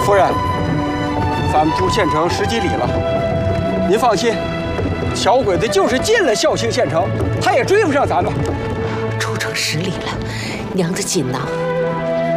夫人，咱们出县城10几里了，您放心，小鬼子就是进了孝兴县城，他也追不上咱们。 出城10里了，娘子紧呐。